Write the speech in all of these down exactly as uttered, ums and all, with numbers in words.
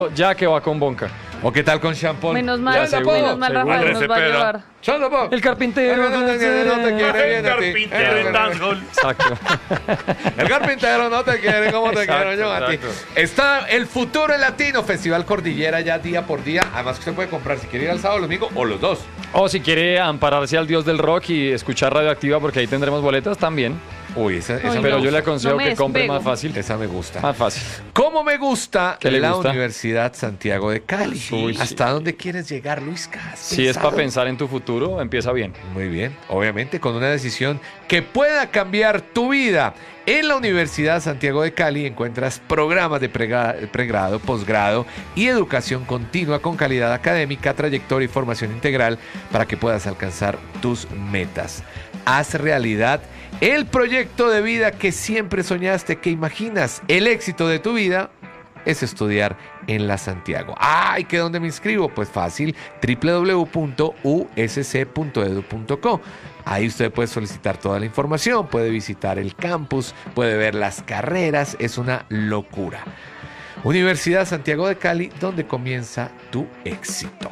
Ya que va con Bonca. ¿O qué tal con Champón? Menos mal, Ya, seguro, menos mal seguro. Rafael nos va a llevar. El carpintero. No te quiere, no te quiere bien a ti. Carpintero en dancehall. Exacto. El carpintero no te quiere como te Exacto, quiero yo a ti. exacto. Está el Futuro en Latino, Festival Cordillera ya día por día. Además que usted puede comprar si quiere ir al sábado o domingo o los dos. O si quiere ampararse al dios del rock y escuchar Radioactiva, porque ahí tendremos boletas también. Uy, esa, esa Ay, me Pero yo gusta. le aconsejo No me que compre despego. más fácil. Esa me gusta. Más fácil. ¿Cómo me gusta ¿Qué le la gusta? Universidad Santiago de Cali? Uy, sí. ¿Hasta dónde quieres llegar, Luis Cas? Si es para pensar en tu futuro, empieza bien. Muy bien, obviamente con una decisión que pueda cambiar tu vida. En la Universidad Santiago de Cali encuentras programas de pregra- pregrado, posgrado y educación continua con calidad académica, trayectoria y formación integral para que puedas alcanzar tus metas. Haz realidad el proyecto de vida que siempre soñaste, que imaginas. El éxito de tu vida es estudiar en la Santiago. ¡Ay! ¿Que dónde me inscribo? Pues fácil, doble u doble u doble u punto u s c punto e d u punto co. Ahí usted puede solicitar toda la información, puede visitar el campus, puede ver las carreras, es una locura. Universidad Santiago de Cali, donde comienza tu éxito.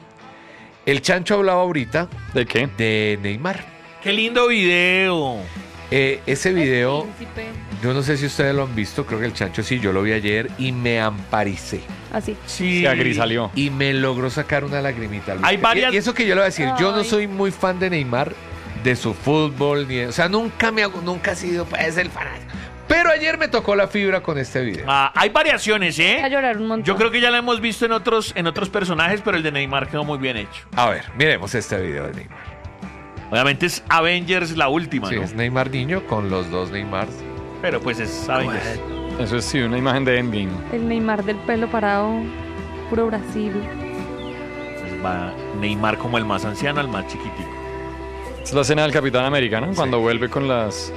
El Chancho hablaba ahorita ¿De qué? de Neymar. Qué lindo video. Eh, ese video, Príncipe. yo no sé si ustedes lo han visto, creo que el Chancho sí, yo lo vi ayer y me amparicé. Así. Sí. Se agrisalió. Y me logró sacar una lagrimita. Luis. Hay varias- Y, y eso que yo le voy a decir, yo no Ay. soy muy fan de Neymar, de su fútbol, ni de- o sea, nunca me hago, nunca he sido pues, el fanático. Pero ayer me tocó la fibra con este video. Ah, hay variaciones, A ¿eh? llorar un montón. Yo creo que ya la hemos visto en otros, en otros personajes, pero el de Neymar quedó muy bien hecho. A ver, miremos este video de Neymar. Obviamente es Avengers la última, Sí, ¿no? es Neymar niño con los dos Neymars. Pero pues es Avengers. Eso es sí, una imagen de Endgame. El Neymar del pelo parado, puro Brasil. Pues va Neymar como el más anciano al más chiquitico. Es la escena del Capitán América, ¿no? Cuando vuelve con las...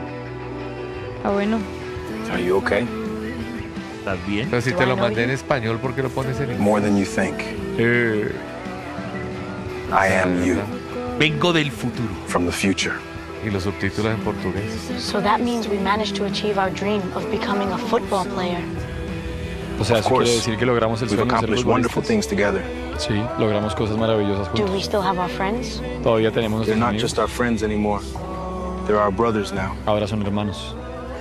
Ah, bueno. Are you okay? ¿Estás bien? Pero si te lo Bueno, mandé en bien. español, ¿por qué lo pones en inglés? More than you think. Eh, I am you Vengo del futuro. from the future. Y los subtítulos en portugués. So that means we managed to achieve our dream of becoming a football player. o sea, Of eso course. quiere decir que logramos el We've sueño de ser accomplished wonderful futbolistas. things together. Sí, logramos cosas maravillosas Do juntos. we still have our friends? Todavía tenemos They're nuestros not amigos. just our friends anymore. They're our brothers now. Ahora son hermanos.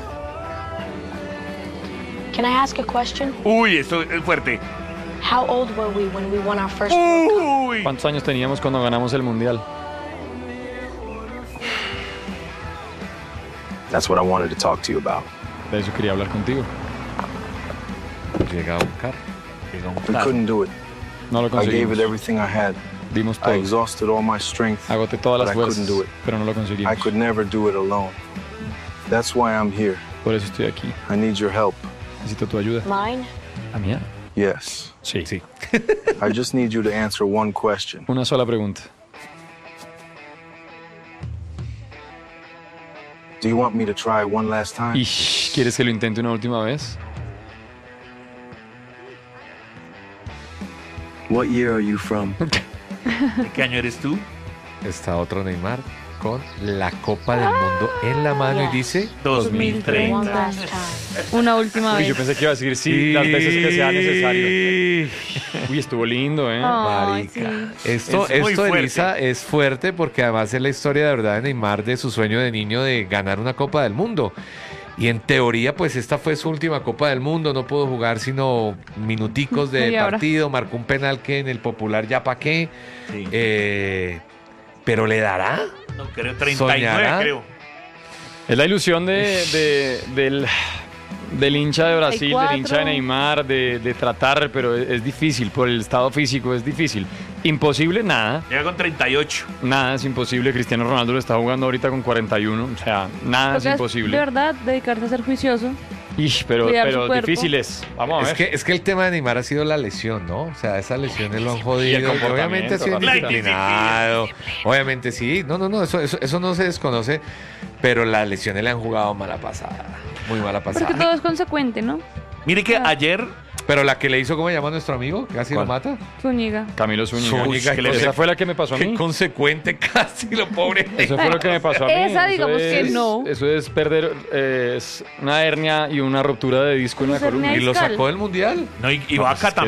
Can I ask a question? Uy, esto es fuerte. How old were we when we won our first World Cup? Uy. ¿Cuántos años teníamos cuando ganamos el Mundial? That's what I wanted to talk to you about. De eso quería hablar contigo. Llega un carro. Llega un We carro. couldn't do it. No lo I gave conseguimos. it everything I had. Dimos I todo. exhausted all my strength. Agoté todas but las I couldn't fuerzas, do it. pero no lo I conseguimos. could never do it alone. That's why I'm here. Por eso estoy aquí. I need your help. Necesito tu ayuda. Mine? ¿La mía? Yes. Sí. Sí. I just need you to answer one question. Una sola pregunta. Do you want me to try one last time? Ish, ¿quieres que lo intente una última vez? What year are you from? ¿De qué año eres tú? Está otro Neymar con la Copa del Mundo en la mano y dice dos mil One treinta. last time. Una última Uy, vez. yo pensé que iba a decir sí, las veces que sea necesario. Uy, estuvo lindo, ¿eh? Ay, Marica. sí. Esto, Es muy esto fuerte. Elisa, es fuerte porque además es la historia de verdad de Neymar, de su sueño de niño de ganar una Copa del Mundo. Y en teoría, pues esta fue su última Copa del Mundo, no pudo jugar sino minuticos de Media hora. partido, marcó un penal que en el popular ya pa' qué. Sí. Eh, pero le dará. No, creo treinta y nueve, ¿Soñará? creo. Es la ilusión de, de- del, del hincha de Brasil, Hay del hincha de cuatro. Neymar, de, de tratar, pero es, es difícil, por el estado físico es difícil. Imposible, nada, Llega con treinta y ocho. nada es imposible. Cristiano Ronaldo lo está jugando ahorita con cuarenta y uno, o sea, nada es Toca, imposible. de verdad, dedicarse a ser juicioso. Ish, pero cuidar su pero cuerpo. difícil es. Vamos a Es ver. que, es que el tema de Neymar ha sido la lesión, ¿no? O sea, esas lesiones lo han Y el jodido. comportamiento, Obviamente ha sido la indisciplinado. Obviamente sí. No, no, no, eso, eso, eso no se desconoce. Pero las lesiones le han jugado mala pasada. Muy mala pasada. Porque todo es consecuente, ¿no? Mire que Ah. ayer Pero la que le hizo, ¿cómo se llama nuestro amigo? Casi ¿Cuál? lo mata. Zúñiga. Camilo Zúñiga. Zúñiga, Uy, que le- esa fue la que me pasó a Qué mí. consecuente casi lo pobre. Eso fue lo que me pasó a mí. Esa, Eso digamos que es- no. Eso es perder eh, es una hernia y una ruptura de disco en la Pues hernia columna. Y lo discal. sacó del mundial. No, y, y No, Vaca es que